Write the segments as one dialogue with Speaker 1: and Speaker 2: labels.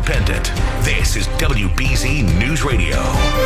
Speaker 1: independent. This is WBZ News Radio.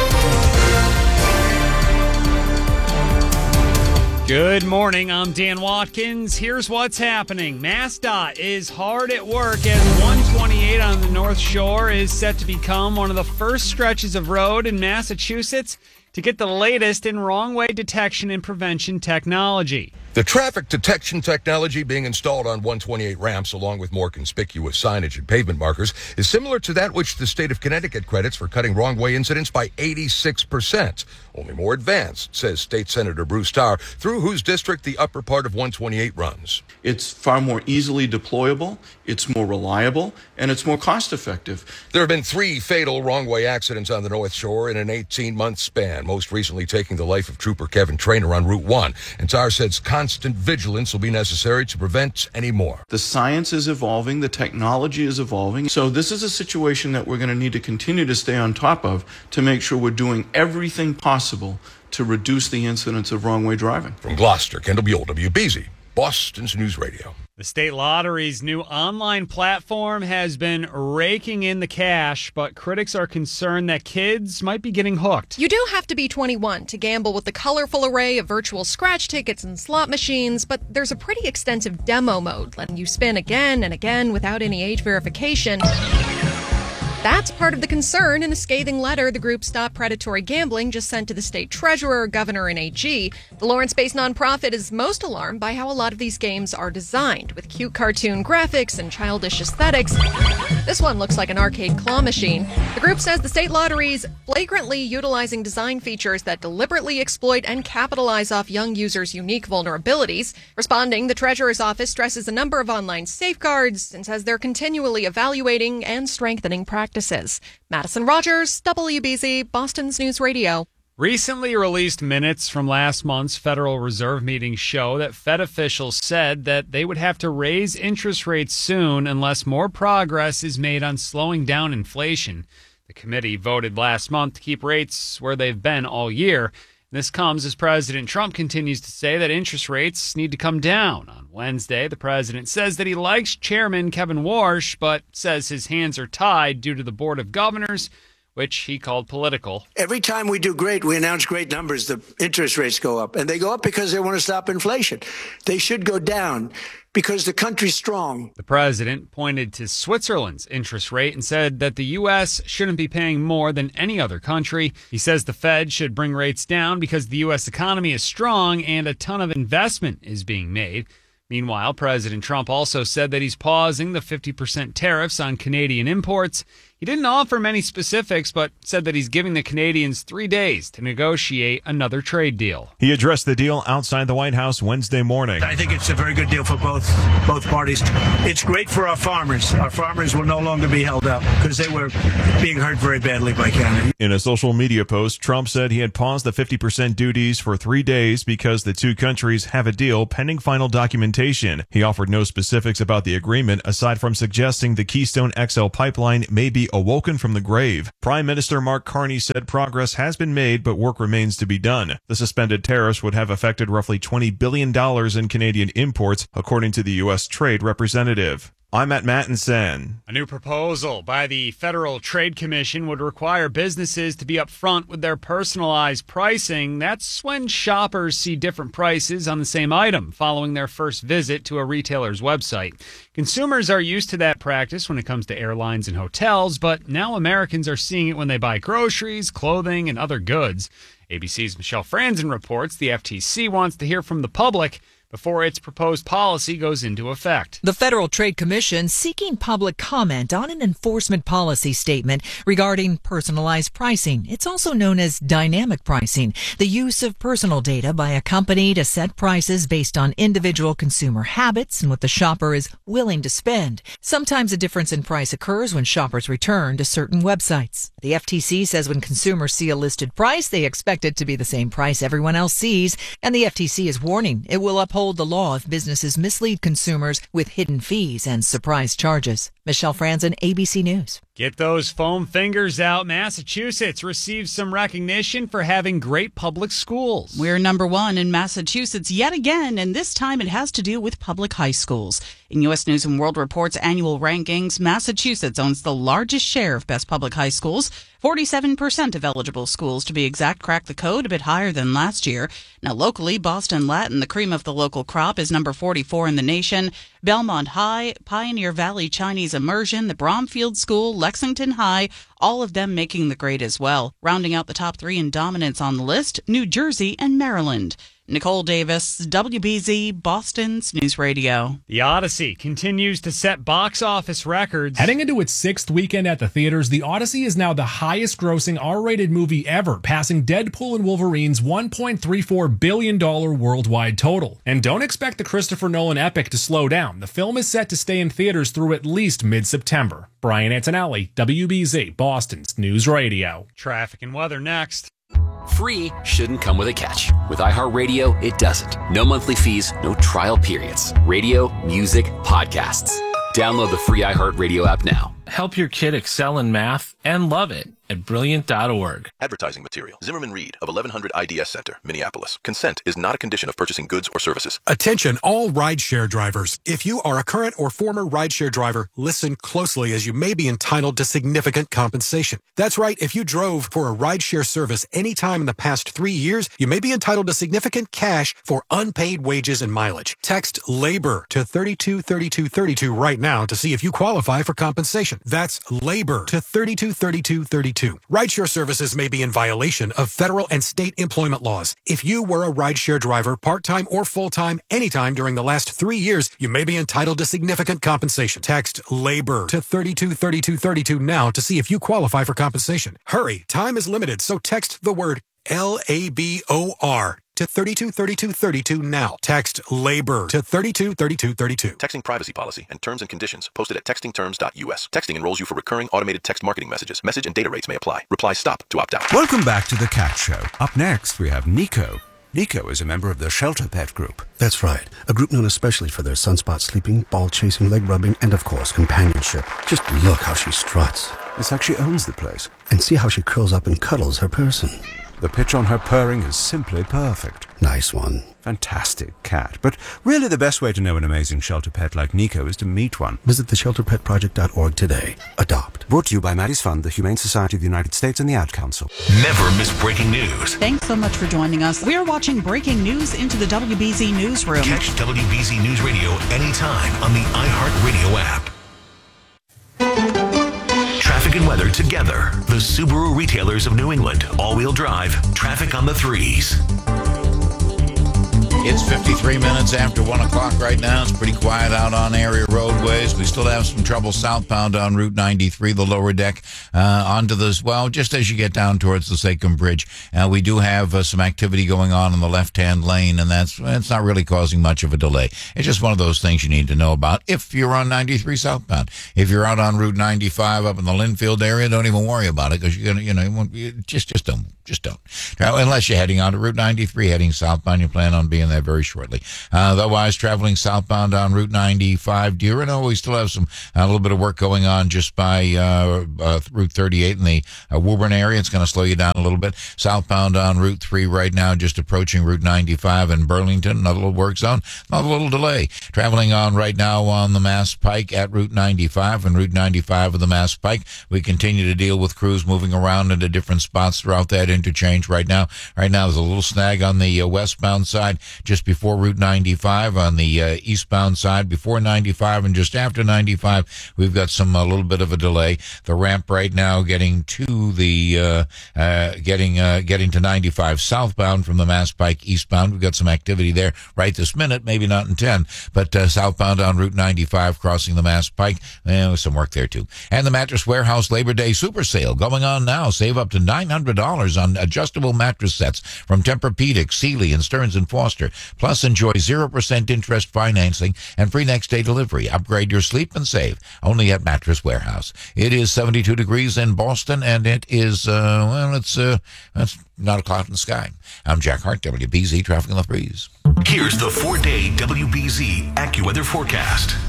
Speaker 2: Good morning, I'm Dan Watkins. Here's what's happening. MassDOT is hard at work as 128 on the North Shore is set to become one of the first stretches of road in Massachusetts to get the latest in wrong-way detection and prevention technology.
Speaker 3: The traffic detection technology being installed on 128 ramps, along with more conspicuous signage and pavement markers, is similar to that which the state of Connecticut credits for cutting wrong-way incidents by 86%. Only more advanced, says State Senator Bruce Tarr, through whose district the upper part of 128 runs.
Speaker 4: It's far more easily deployable, it's more reliable, and it's more cost-effective.
Speaker 3: There have been 3 fatal wrong-way accidents on the North Shore in an 18-month span, most recently taking the life of Trooper Kevin Traynor on Route 1. And Tarr says constant vigilance will be necessary to prevent any more.
Speaker 4: The science is evolving, the technology is evolving, so this is a situation that we're going to need to continue to stay on top of to make sure we're doing everything possible to reduce the incidence of wrong-way driving.
Speaker 3: From Gloucester, Kendall Buell, WBZ, Boston's News Radio.
Speaker 2: The state lottery's new online platform has been raking in the cash, but critics are concerned that kids might be getting hooked.
Speaker 5: You do have to be 21 to gamble with the colorful array of virtual scratch tickets and slot machines, but there's a pretty extensive demo mode letting you spin again and again without any age verification. That's part of the concern in a scathing letter the group Stop Predatory Gambling just sent to the state treasurer, governor, and AG. The Lawrence-based nonprofit is most alarmed by how a lot of these games are designed, with cute cartoon graphics and childish aesthetics. This one looks like an arcade claw machine. The group says the state lottery's flagrantly utilizing design features that deliberately exploit and capitalize off young users' unique vulnerabilities. Responding, the treasurer's office stresses a number of online safeguards and says they're continually evaluating and strengthening practices. Madison Rogers, WBZ, Boston's News Radio.
Speaker 2: Recently released minutes from last month's Federal Reserve meeting show that Fed officials said that they would have to raise interest rates soon unless more progress is made on slowing down inflation. The committee voted last month to keep rates where they've been all year. This comes as President Trump continues to say that interest rates need to come down. On Wednesday, the president says that he likes Chairman Kevin Warsh, but says his hands are tied due to the Board of Governors, which he called political.
Speaker 6: Every time we do great, we announce great numbers, the interest rates go up. And they go up because they want to stop inflation. They should go down because the country's strong.
Speaker 2: The president pointed to Switzerland's interest rate and said that the U.S. shouldn't be paying more than any other country. He says the Fed should bring rates down because the U.S. economy is strong and a ton of investment is being made. Meanwhile, President Trump also said that he's pausing the 50% tariffs on Canadian imports. He didn't offer many specifics, but said that he's giving the Canadians 3 days to negotiate another trade deal.
Speaker 7: He addressed the deal outside the White House Wednesday morning.
Speaker 6: I think it's a very good deal for both parties. It's great for our farmers. Our farmers will no longer be held up because they were being hurt very badly by Canada.
Speaker 7: In a social media post, Trump said he had paused the 50% duties for 3 days because the two countries have a deal pending final documentation. He offered no specifics about the agreement aside from suggesting the Keystone XL pipeline may be awoken from the grave. Prime Minister Mark Carney said progress has been made, but work remains to be done. The suspended tariffs would have affected roughly $20 billion in Canadian imports, according to the U.S. Trade Representative. I'm at Mattinson.
Speaker 2: A new proposal by the Federal Trade Commission would require businesses to be upfront with their personalized pricing. That's when shoppers see different prices on the same item following their first visit to a retailer's website. Consumers are used to that practice when it comes to airlines and hotels, but now Americans are seeing it when they buy groceries, clothing, and other goods. ABC's Michelle Franzen reports the FTC wants to hear from the public before its proposed policy goes into effect.
Speaker 8: The Federal Trade Commission seeking public comment on an enforcement policy statement regarding personalized pricing. It's also known as dynamic pricing, the use of personal data by a company to set prices based on individual consumer habits and what the shopper is willing to spend. Sometimes a difference in price occurs when shoppers return to certain websites. The FTC says when consumers see a listed price, they expect it to be the same price everyone else sees, and the FTC is warning it will uphold the law if businesses mislead consumers with hidden fees and surprise charges. Michelle Franzen, ABC News.
Speaker 2: Get those foam fingers out. Massachusetts receives some recognition for having great public schools.
Speaker 9: We're number one in Massachusetts yet again, and this time it has to do with public high schools. In U.S. News & World Report's annual rankings, Massachusetts owns the largest share of best public high schools. 47% of eligible schools, to be exact, cracked the code, a bit higher than last year. Now, locally, Boston Latin, the cream of the local crop, is number 44 in the nation. Belmont High, Pioneer Valley Chinese Immersion, the Bromfield School, Lexington High, all of them making the grade as well. Rounding out the top three in dominance on the list, New Jersey and Maryland. Nicole Davis, WBZ, Boston's News Radio.
Speaker 2: The Odyssey continues to set box office records.
Speaker 10: Heading into its sixth weekend at the theaters, The Odyssey is now the highest-grossing R-rated movie ever, passing Deadpool and Wolverine's $1.34 billion worldwide total. And don't expect the Christopher Nolan epic to slow down. The film is set to stay in theaters through at least mid-September. Brian Antonelli, WBZ, Boston's News Radio.
Speaker 2: Traffic and weather next.
Speaker 11: Free shouldn't come with a catch. With iHeartRadio, it doesn't. No monthly fees, no trial periods. Radio, music, podcasts. Download the free iHeartRadio app now.
Speaker 12: Help your kid excel in math and love it at Brilliant.org.
Speaker 13: Advertising material. Zimmerman Reed of 1100 IDS Center, Minneapolis. Consent is not a condition of purchasing goods or services.
Speaker 14: Attention all rideshare drivers. If you are a current or former rideshare driver, listen closely as you may be entitled to significant compensation. That's right. If you drove for a rideshare service anytime in the past 3 years, you may be entitled to significant cash for unpaid wages and mileage. Text LABOR to 323232 right now to see if you qualify for compensation. That's LABOR to 323232. Rideshare services may be in violation of federal and state employment laws. If you were a rideshare driver, part-time or full-time, anytime during the last 3 years, you may be entitled to significant compensation. Text LABOR to 323232 now to see if you qualify for compensation. Hurry, time is limited, so text the word LABOR to 323232 now. Text LABOR to 323232.
Speaker 13: Texting privacy policy and terms and conditions posted at textingterms.us. Texting enrolls you for recurring automated text marketing messages. Message and data rates may apply. Reply STOP to opt out.
Speaker 15: Welcome back to the Cat Show. Up next, we have Nico. Nico is a member of the Shelter Pet Group.
Speaker 16: That's right. A group known especially for their sunspot sleeping, ball chasing, leg rubbing, and of course, companionship. Just look how she struts.
Speaker 15: It's like she owns the place.
Speaker 16: And see how she curls up and cuddles her person.
Speaker 15: The pitch on her purring is simply perfect.
Speaker 16: Nice one.
Speaker 15: Fantastic cat. But really the best way to know an amazing shelter pet like Nico is to meet one.
Speaker 16: Visit theshelterpetproject.org today. Adopt.
Speaker 15: Brought to you by Maddie's Fund, the Humane Society of the United States, and the Ad Council.
Speaker 1: Never miss breaking news.
Speaker 9: Thanks so much for joining us. We are watching breaking news into the WBZ Newsroom.
Speaker 1: Catch WBZ News Radio anytime on the iHeartRadio app. Traffic and weather together. The Subaru retailers of New England. All-wheel drive. Traffic on the 3s.
Speaker 17: It's 53 minutes after 1 o'clock right now. It's pretty quiet out on area roadways. We still have some trouble southbound on Route 93, the lower deck, onto this. Well, just as you get down towards the Sachem Bridge, we do have some activity going on in the left-hand lane, and it's not really causing much of a delay. It's just one of those things you need to know about if you're on 93 southbound. If you're out on Route 95 up in the Linfield area, don't even worry about it because you're gonna, just don't. Unless you're heading on to Route 93, heading southbound, you plan on being there very shortly. Otherwise, traveling southbound on Route 95, Deerino, we still have a little bit of work going on just by Route 38 in the Woburn area. It's going to slow you down a little bit. Southbound on Route 3 right now, just approaching Route 95 in Burlington, another little work zone, another little delay. Traveling on right now on the Mass Pike at Route 95 and Route 95 of the Mass Pike. We continue to deal with crews moving around into different spots throughout that interchange right now. Right now, there's a little snag on the westbound side just before Route 95. On the eastbound side before 95 and just after 95, we've got a little bit of a delay. The ramp right now getting to the getting to 95 southbound from the Mass Pike eastbound. We've got some activity there right this minute, maybe not in 10, but southbound on Route 95 crossing the Mass Pike, some work there too. And the Mattress Warehouse Labor Day Super Sale going on now. Save up to $900 on adjustable mattress sets from Tempur-Pedic, Sealy, and Stearns & Foster. Plus, enjoy 0% interest financing and free next-day delivery. Upgrade your sleep and save. Only at Mattress Warehouse. It is 72 degrees in Boston, and it is, it's not a cloud in the sky. I'm Jack Hart, WBZ Traffic on the Breeze.
Speaker 1: Here's the 4-day WBZ AccuWeather forecast.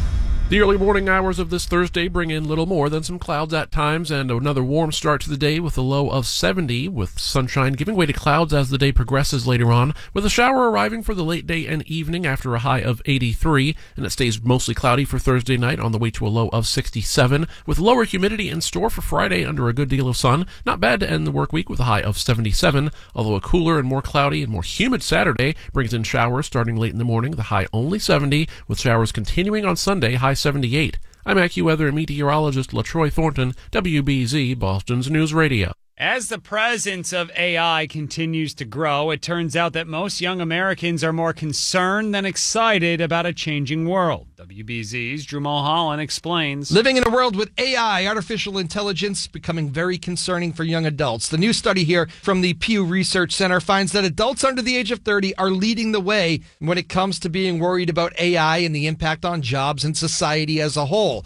Speaker 18: The early morning hours of this Thursday bring in little more than some clouds at times and another warm start to the day with a low of 70, with sunshine giving way to clouds as the day progresses later on, with a shower arriving for the late day and evening after a high of 83, and it stays mostly cloudy for Thursday night on the way to a low of 67, with lower humidity in store for Friday under a good deal of sun. Not bad to end the work week with a high of 77, although a cooler and more cloudy and more humid Saturday brings in showers starting late in the morning, the high only 70, with showers continuing on Sunday, high 78. I'm AccuWeather meteorologist LaTroy Thornton, WBZ, Boston's News Radio.
Speaker 2: As the presence of AI continues to grow, it turns out that most young Americans are more concerned than excited about a changing world. WBZ's Drew Mulholland explains.
Speaker 19: Living in a world with AI, artificial intelligence, becoming very concerning for young adults. The new study here from the Pew Research Center finds that adults under the age of 30 are leading the way when it comes to being worried about AI and the impact on jobs and society as a whole.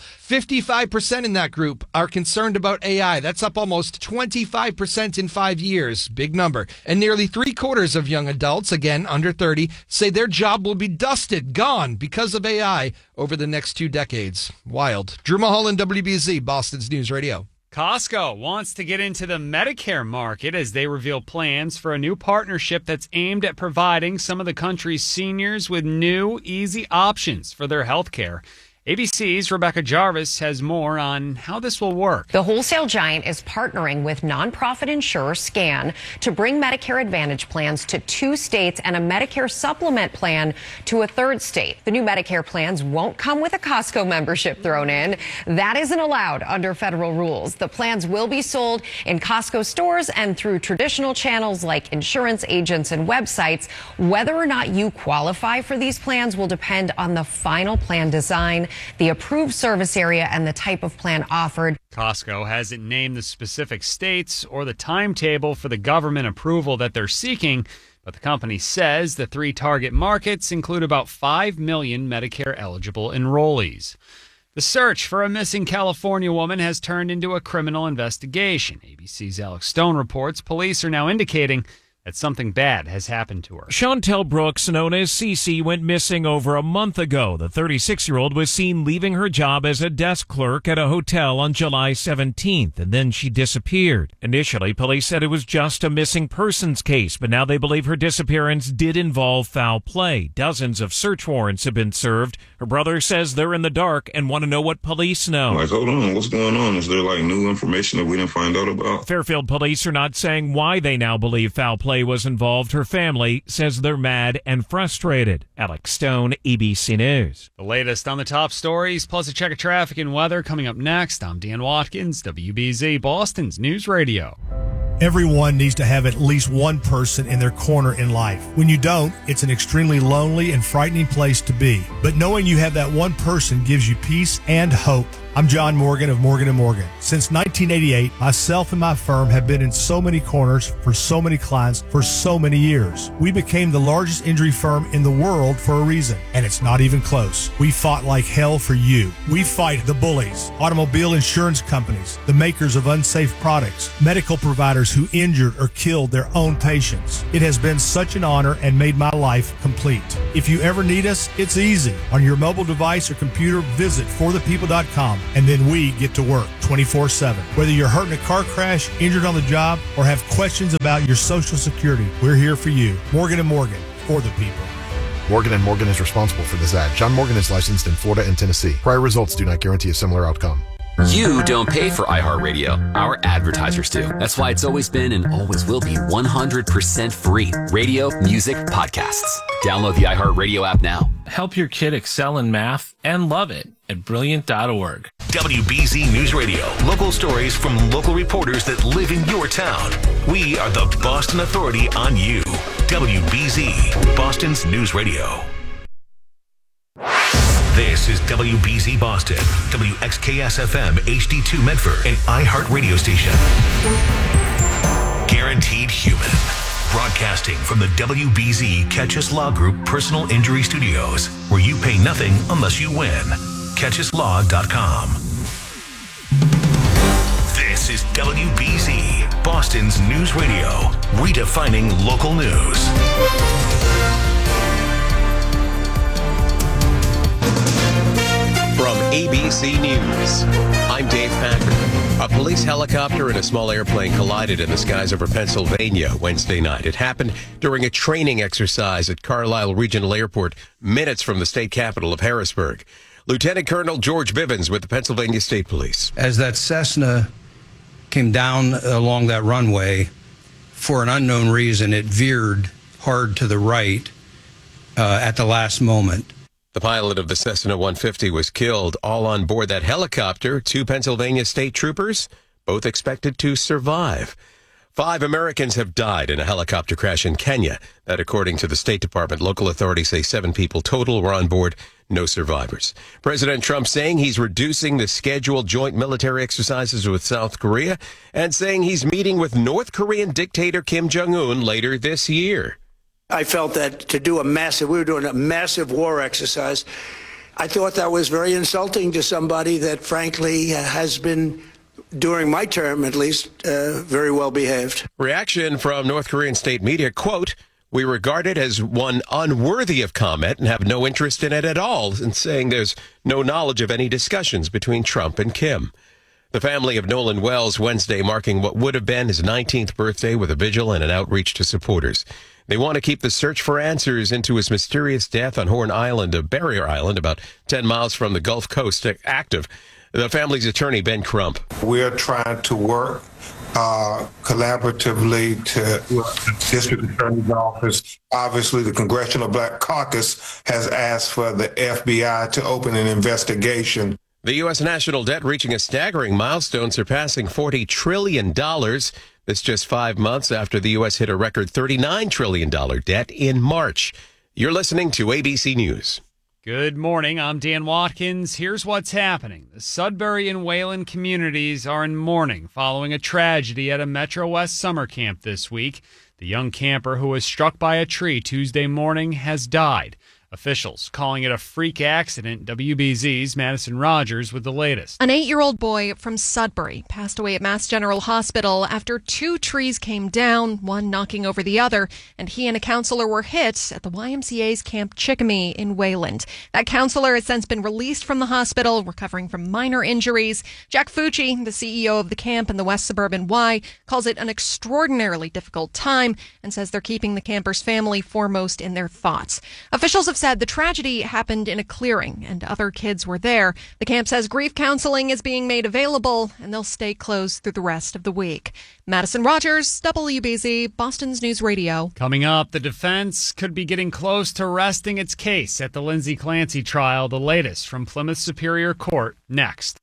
Speaker 19: 55% in that group are concerned about AI. That's up almost 25% in 5 years. Big number. And nearly 3/4 of young adults, again under 30, say their job will be dusted, gone because of AI over the next 2 decades. Wild. Drew Mulholland, WBZ, Boston's News Radio.
Speaker 2: Costco wants to get into the Medicare market as they reveal plans for a new partnership that's aimed at providing some of the country's seniors with new, easy options for their health care. ABC's Rebecca Jarvis has more on how this will work.
Speaker 20: The wholesale giant is partnering with nonprofit insurer SCAN to bring Medicare Advantage plans to 2 states and a Medicare supplement plan to a 3rd state. The new Medicare plans won't come with a Costco membership thrown in. That isn't allowed under federal rules. The plans will be sold in Costco stores and through traditional channels like insurance agents and websites. Whether or not you qualify for these plans will depend on the final plan design, the approved service area, and the type of plan offered.
Speaker 2: Costco hasn't named the specific states or the timetable for the government approval that they're seeking, but the company says the 3 target markets include about 5 million Medicare-eligible enrollees. The search for a missing California woman has turned into a criminal investigation. ABC's Alex Stone reports police are now indicating that something bad has happened to her.
Speaker 21: Chantel Brooks, known as Cece, went missing over a month ago. The 36-year-old was seen leaving her job as a desk clerk at a hotel on July 17th, and then she disappeared. Initially, police said it was just a missing persons case, but now they believe her disappearance did involve foul play. Dozens of search warrants have been served. Her brother says they're in the dark and want to know what police know.
Speaker 22: Hold on, what's going on? Is there new information that we didn't find out about?
Speaker 21: Fairfield police are not saying why they now believe foul play was involved. Her family says they're mad and frustrated. Alex Stone, ABC News.
Speaker 2: The latest on the top stories, plus a check of traffic and weather coming up next. I'm Dan Watkins, WBZ, Boston's News Radio.
Speaker 23: Everyone needs to have at least one person in their corner in life. When you don't, it's an extremely lonely and frightening place to be. But knowing you have that one person gives you peace and hope. I'm John Morgan of Morgan & Morgan. Since 1988, myself and my firm have been in so many corners for so many clients for so many years. We became the largest injury firm in the world for a reason, and it's not even close. We fought like hell for you. We fight the bullies, automobile insurance companies, the makers of unsafe products, medical providers who injured or killed their own patients. It has been such an honor and made my life complete. If you ever need us, it's easy. On your mobile device or computer, visit forthepeople.com. And then we get to work 24/7. Whether you're hurt in a car crash, injured on the job, or have questions about your Social Security, we're here for you. Morgan & Morgan, for the people.
Speaker 24: Morgan & Morgan is responsible for this ad. John Morgan is licensed in Florida and Tennessee. Prior results do not guarantee a similar outcome.
Speaker 11: You don't pay for iHeartRadio. Our advertisers do. That's why it's always been and always will be 100% free. Radio, music, podcasts. Download the iHeartRadio app now.
Speaker 12: Help your kid excel in math and love it at Brilliant.org.
Speaker 1: WBZ News Radio. Local stories from local reporters that live in your town. We are the Boston Authority on you. WBZ, Boston's News Radio. This is WBZ Boston, WXKS-FM HD2 Medford, and iHeart Radio Station. Guaranteed Human. Broadcasting from the WBZ Catchus Law Group Personal Injury Studios, where you pay nothing unless you win. CatchusLaw.com. This is WBZ, Boston's News Radio, redefining local news.
Speaker 25: From
Speaker 3: ABC News. I'm Dave Packer. A police helicopter and a small airplane collided in the skies over Pennsylvania Wednesday night. It happened during a training exercise at Carlisle Regional Airport, minutes from the state capital of Harrisburg. Lieutenant Colonel George Bivens with the Pennsylvania State Police.
Speaker 4: As that Cessna came down along that runway, for an unknown reason, it veered hard to the right at the last moment.
Speaker 3: The pilot of the Cessna 150 was killed. All on board that helicopter, 2 Pennsylvania state troopers, both expected to survive. 5 Americans have died in a helicopter crash in Kenya. That, according to the State Department. Local authorities say 7 people total were on board, no survivors. President Trump saying he's reducing the scheduled joint military exercises with South Korea and saying he's meeting with North Korean dictator Kim Jong-un later this year.
Speaker 5: I felt that to do we were doing a massive war exercise. I thought that was very insulting to somebody that, frankly, has been, during my term at least, very well behaved.
Speaker 3: Reaction from North Korean state media, quote, "We regard it as one unworthy of comment and have no interest in it at all," and saying there's no knowledge of any discussions between Trump and Kim. The family of Nolan Wells Wednesday marking what would have been his 19th birthday with a vigil and an outreach to supporters. They want to keep the search for answers into his mysterious death on Horn Island, a barrier island about 10 miles from the Gulf Coast, active. The family's attorney, Ben Crump.
Speaker 6: We're trying to work collaboratively to the district attorney's office. Obviously, the Congressional Black Caucus has asked for the FBI to open an investigation.
Speaker 3: The U.S. national debt reaching a staggering milestone, surpassing $40 trillion. This just 5 months after the U.S. hit a record $39 trillion debt in March. You're listening to ABC News.
Speaker 2: Good morning. I'm Dan Watkins. Here's what's happening. The Sudbury and Wayland communities are in mourning following a tragedy at a Metro West summer camp this week. The young camper who was struck by a tree Tuesday morning has died. Officials calling it a freak accident. WBZ's Madison Rogers with the latest.
Speaker 25: An 8-year-old boy from Sudbury passed away at Mass General Hospital after 2 trees came down, one knocking over the other, and he and a counselor were hit at the YMCA's Camp Chickamee in Wayland. That counselor has since been released from the hospital, recovering from minor injuries. Jack Fucci, the CEO of the camp in the West Suburban Y, calls it an extraordinarily difficult time and says they're keeping the camper's family foremost in their thoughts. Officials have said the tragedy happened in a clearing and other kids were there. The camp says grief counseling is being made available and they'll stay closed through the rest of the week. Madison Rogers, WBZ, Boston's News Radio.
Speaker 2: Coming up, the defense could be getting close to resting its case at the Lindsay Clancy trial. The latest from Plymouth Superior Court next.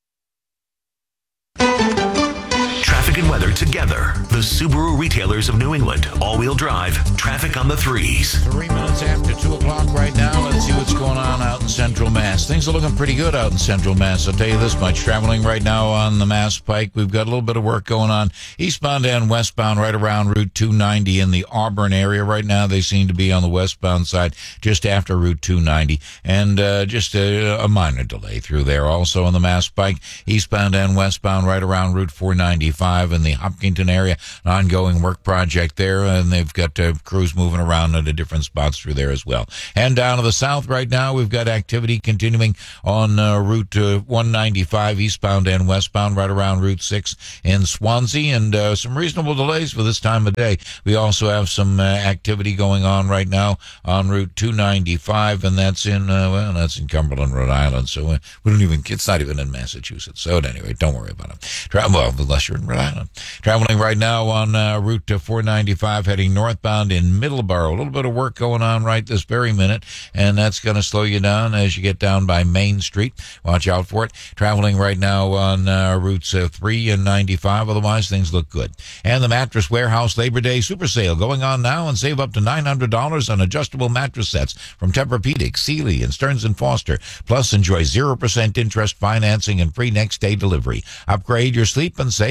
Speaker 1: Traffic and weather together. The Subaru retailers of New England. All-wheel drive. Traffic on the 3s.
Speaker 17: 3 minutes after 2 o'clock right now. Let's see what's going on out in Central Mass. Things are looking pretty good out in Central Mass. I'll tell you this much. Traveling right now on the Mass Pike, we've got a little bit of work going on eastbound and westbound right around Route 290 in the Auburn area. Right now, they seem to be on the westbound side just after Route 290. And just a minor delay through there. Also on the Mass Pike, eastbound and westbound right around Route 495 in the Hopkinton area, an ongoing work project there, and they've got crews moving around at different spots through there as well. And down to the south right now, we've got activity continuing on Route 195 eastbound and westbound right around Route 6 in Swansea, and some reasonable delays for this time of day. We also have some activity going on right now on Route 295, and that's in that's in Cumberland, Rhode Island, so we don't even, it's not even in Massachusetts, so at any rate, don't worry about it. Well, unless you're in Rhode Island. Traveling right now on Route 495 heading northbound in Middleborough. A little bit of work going on right this very minute, and that's going to slow you down as you get down by Main Street. Watch out for it. Traveling right now on routes 3 and 95. Otherwise, things look good. And the Mattress Warehouse Labor Day Super Sale going on now, and save up to $900 on adjustable mattress sets from Tempur-Pedic, Sealy, and Stearns & Foster. Plus, enjoy 0% interest financing and free next-day delivery. Upgrade your sleep and save.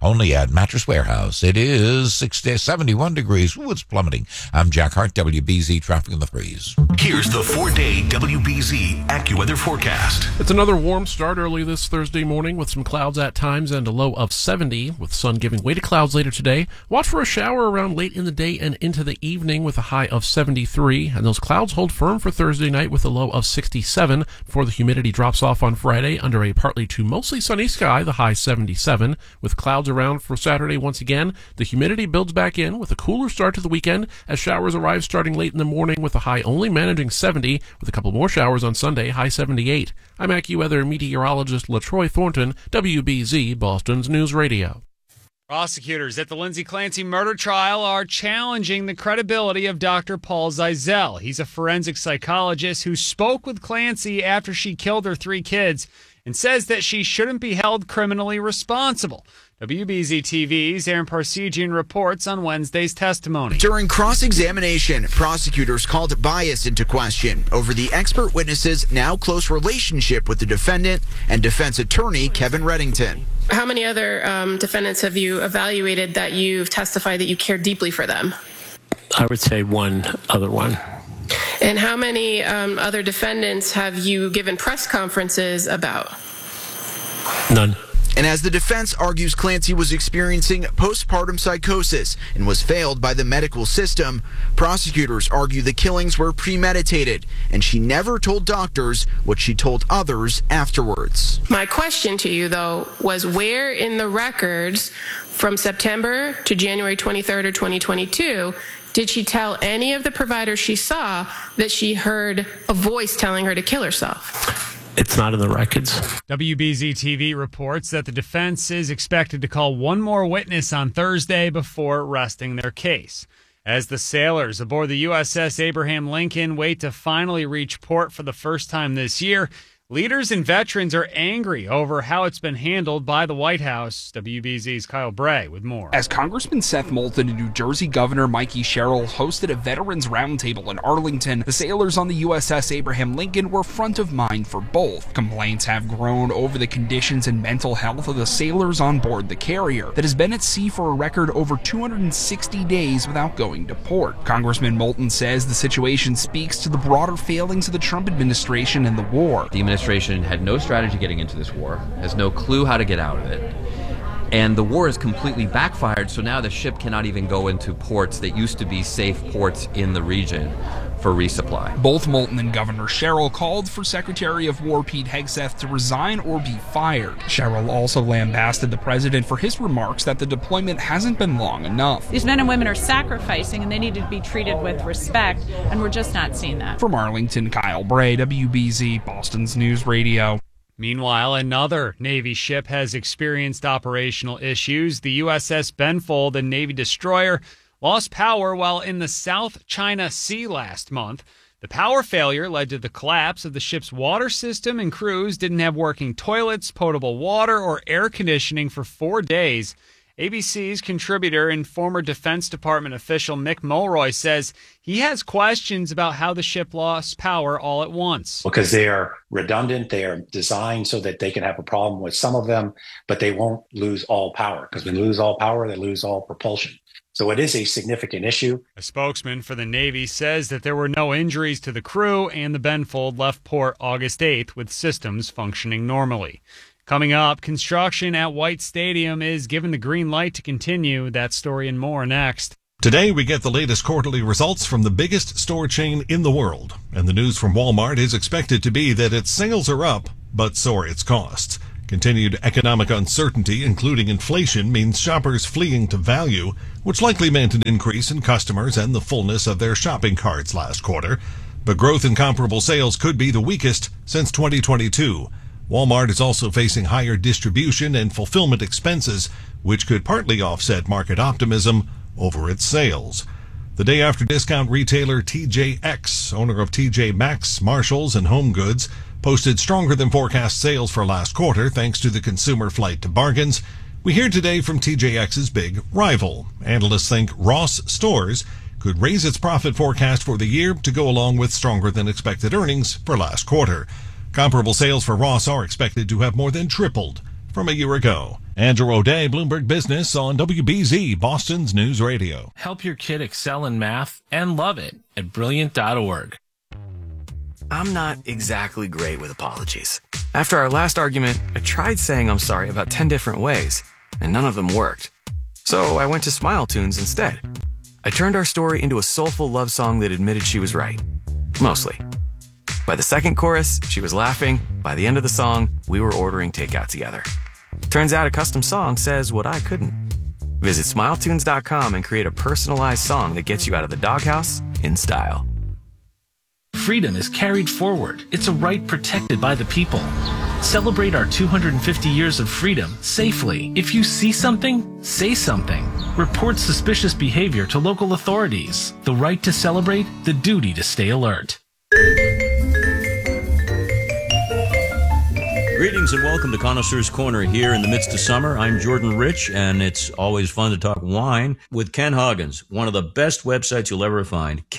Speaker 17: only at Mattress Warehouse. It is 71 degrees. Ooh, it's plummeting. I'm Jack Hart, WBZ Traffic in the Threes.
Speaker 1: Here's the 4-day WBZ AccuWeather forecast.
Speaker 18: It's another warm start early this Thursday morning with some clouds at times and a low of 70, with sun giving way to clouds later today. Watch for a shower around late in the day and into the evening with a high of 73, and those clouds hold firm for Thursday night with a low of 67 before the humidity drops off on Friday under a partly to mostly sunny sky, the high 77. With clouds around for Saturday once again, the humidity builds back in with a cooler start to the weekend as showers arrive starting late in the morning with a high only managing 70, with a couple more showers on Sunday, high 78. I'm AccuWeather meteorologist LaTroy Thornton, WBZ, Boston's News Radio.
Speaker 2: Prosecutors at the Lindsay Clancy murder trial are challenging the credibility of Dr. Paul Zeisel. He's a forensic psychologist who spoke with Clancy after she killed her 3 kids and says that she shouldn't be held criminally responsible. WBZ TV's Aaron Parsegian reports on Wednesday's testimony.
Speaker 7: During cross-examination, prosecutors called bias into question over the expert witness's now close relationship with the defendant and defense attorney Kevin Reddington.
Speaker 8: How many other defendants have you evaluated that you've testified that you care deeply for them?
Speaker 10: I would say one other one.
Speaker 8: And how many other defendants have you given press conferences about?
Speaker 10: None.
Speaker 7: And as the defense argues Clancy was experiencing postpartum psychosis and was failed by the medical system, prosecutors argue the killings were premeditated and she never told doctors what she told others afterwards.
Speaker 8: My question to you, though, was where in the records from September to January 23rd or 2022 did she tell any of the providers she saw that she heard a voice telling her to kill herself?
Speaker 10: It's not in the records.
Speaker 2: WBZ TV reports that the defense is expected to call one more witness on Thursday before resting their case. As the sailors aboard the USS Abraham Lincoln wait to finally reach port for the first time this year, leaders and veterans are angry over how it's been handled by the White House. WBZ's Kyle Bray with more.
Speaker 13: As Congressman Seth Moulton and New Jersey Governor Mikey Sherrill hosted a veterans roundtable in Arlington, the sailors on the USS Abraham Lincoln were front of mind for both. Complaints have grown over the conditions and mental health of the sailors on board the carrier that has been at sea for a record over 260 days without going to port. Congressman Moulton says the situation speaks to the broader failings of the Trump administration and the war.
Speaker 14: The administration had no strategy getting into this war, has no clue how to get out of it. And the war has completely backfired, so now the ship cannot even go into ports that used to be safe ports in the region for resupply.
Speaker 13: Both Moulton and Governor Sherrill called for Secretary of War Pete Hegseth to resign or be fired. Sherrill also lambasted the president for his remarks that the deployment hasn't been long enough.
Speaker 26: These men and women are sacrificing and they need to be treated with respect, and we're just not seeing that.
Speaker 13: From Arlington, Kyle Bray, WBZ, Boston's News Radio.
Speaker 2: Meanwhile, another Navy ship has experienced operational issues. The USS Benfold, a Navy destroyer, lost power while in the South China Sea last month. The power failure led to the collapse of the ship's water system, and crews didn't have working toilets, potable water, or air conditioning for 4 days. ABC's contributor and former Defense Department official Mick Mulroy says he has questions about how the ship lost power all at once.
Speaker 27: Because they are redundant, they are designed so that they can have a problem with some of them, but they won't lose all power. Because when they lose all power, they lose all propulsion. So it is a significant issue.
Speaker 2: A spokesman for the Navy says that there were no injuries to the crew, and the Benfold left port August 8th with systems functioning normally. Coming up, construction at White Stadium is given the green light to continue. That story and more next.
Speaker 28: Today, we get the latest quarterly results from the biggest store chain in the world. And the news from Walmart is expected to be that its sales are up, but so are its costs. Continued economic uncertainty, including inflation, means shoppers fleeing to value, which likely meant an increase in customers and the fullness of their shopping carts last quarter. But growth in comparable sales could be the weakest since 2022. Walmart is also facing higher distribution and fulfillment expenses, which could partly offset market optimism over its sales. The day after discount retailer TJX, owner of TJ Maxx, Marshalls, and Home Goods, posted stronger than forecast sales for last quarter thanks to the consumer flight to bargains. We hear today from TJX's big rival. Analysts think Ross Stores could raise its profit forecast for the year to go along with stronger than expected earnings for last quarter. Comparable sales for Ross are expected to have more than tripled from a year ago. Andrew O'Day, Bloomberg Business on WBZ, Boston's News Radio.
Speaker 12: Help your kid excel in math and love it at Brilliant.org.
Speaker 9: I'm not exactly great with apologies. After our last argument, I tried saying I'm sorry about 10 different ways, and none of them worked. So I went to Smile Tunes instead. I turned our story into a soulful love song that admitted she was right. Mostly. By the second chorus, she was laughing. By the end of the song, we were ordering takeout together. Turns out a custom song says what I couldn't. Visit SmileTunes.com and create a personalized song that gets you out of the doghouse in style.
Speaker 12: Freedom is carried forward. It's a right protected by the people. Celebrate our 250 years of freedom safely. If you see something, say something. Report suspicious behavior to local authorities. The right to celebrate, the duty to stay alert.
Speaker 15: Greetings and welcome to Connoisseur's Corner here in the midst of summer. I'm Jordan Rich, and it's always fun to talk wine with Ken Hoggins, one of the best websites you'll ever find,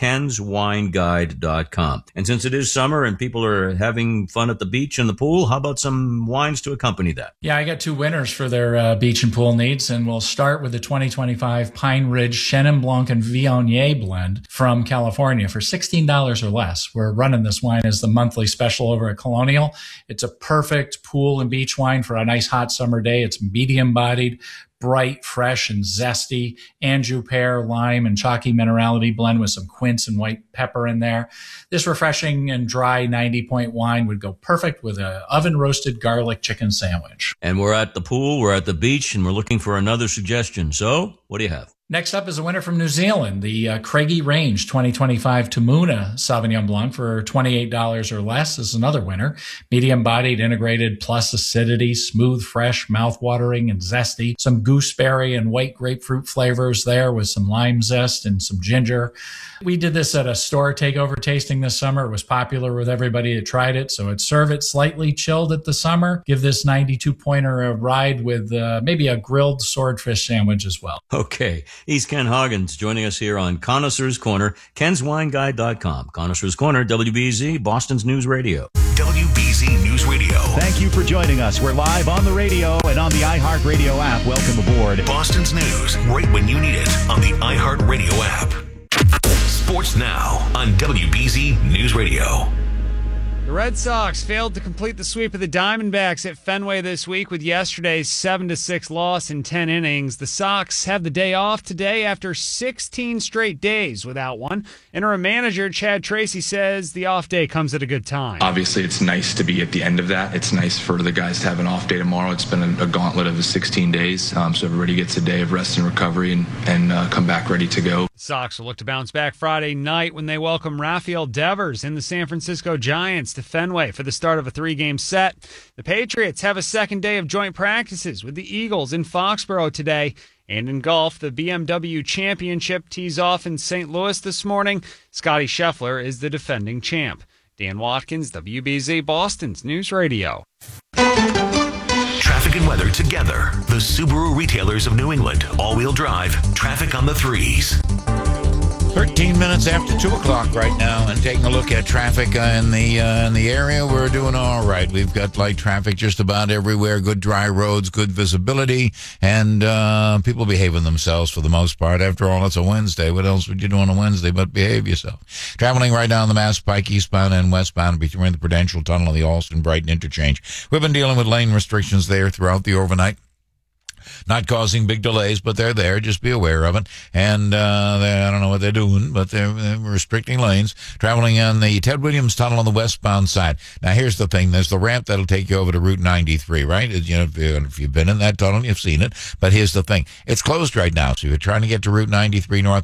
Speaker 15: kenswineguide.com. And since it is summer and people are having fun at the beach and the pool, how about some wines to accompany that?
Speaker 16: Yeah, I got two winners for their beach and pool needs, and we'll start with the 2025 Pine Ridge Chenin Blanc and Viognier blend from California for $16 or less. We're running this wine as the monthly special over at Colonial. It's a perfect pool and beach wine for a nice hot summer day. It's medium bodied, bright, fresh, and zesty. Anjou pear, lime, and chalky minerality blend with some quince and white pepper in there. This refreshing and dry 90-point wine would go perfect with an oven-roasted garlic chicken sandwich.
Speaker 15: And we're at the pool, we're at the beach, and we're looking for another suggestion. So, what do you have?
Speaker 16: Next up is a winner from New Zealand, the Craigie Range 2025 Tamuna Sauvignon Blanc for $28 or less. This is another winner. Medium-bodied, integrated, plus acidity, smooth, fresh, mouth-watering, and zesty. Some gooseberry and white grapefruit flavors there with some lime zest and some ginger. We did this at a store takeover tasting this summer. It was popular with everybody that tried it, so I'd serve it slightly chilled at the summer. Give this 92-pointer a ride with maybe a grilled swordfish sandwich as well.
Speaker 15: Okay. He's Ken Hoggins joining us here on Connoisseur's Corner, kenswineguide.com. Connoisseur's Corner, WBZ, Boston's News Radio.
Speaker 1: WBZ News Radio.
Speaker 19: Thank you for joining us. We're live on the radio and on the iHeartRadio app. Welcome aboard.
Speaker 1: Boston's news right when you need it on the iHeartRadio app. Sports now on WBZ News Radio.
Speaker 2: The Red Sox failed to complete the sweep of the Diamondbacks at Fenway this week with yesterday's 7-6 loss in 10 innings. The Sox have the day off today after 16 straight days without one. Interim manager Chad Tracy says the off day comes at a good time.
Speaker 20: Obviously, it's nice to be at the end of that. It's nice for the guys to have an off day tomorrow. It's been a gauntlet of 16 days, so everybody gets a day of rest and recovery and come back ready to go.
Speaker 2: The Sox will look to bounce back Friday night when they welcome Rafael Devers and the San Francisco Giants to Fenway for the start of a 3-game set. The Patriots have a second day of joint practices with the Eagles in Foxborough today. And in golf, the BMW Championship tees off in St. Louis this morning. Scotty Scheffler is the defending champ. Dan Watkins, WBZ, Boston's News Radio.
Speaker 1: Traffic and weather together. The Subaru retailers of New England. All-wheel drive. Traffic on the 3s.
Speaker 17: 13 minutes after 2 o'clock right now, and taking a look at traffic in the area. We're doing all right. We've got light traffic just about everywhere, good dry roads, good visibility, and people behaving themselves for the most part. After all, it's a Wednesday. What else would you do on a Wednesday but behave yourself? Traveling right down the Mass Pike, eastbound and westbound between the Prudential Tunnel and the Alston-Brighton interchange. We've been dealing with lane restrictions there throughout the overnight. Not causing big delays, but they're there. Just be aware of it. And I don't know what they're doing, but they're restricting lanes. Traveling on the Ted Williams Tunnel on the westbound side. Now, here's the thing. There's the ramp that'll take you over to Route 93, right? You know, if you've been in that tunnel, you've seen it. But here's the thing. It's closed right now. So if you're trying to get to Route 93 north,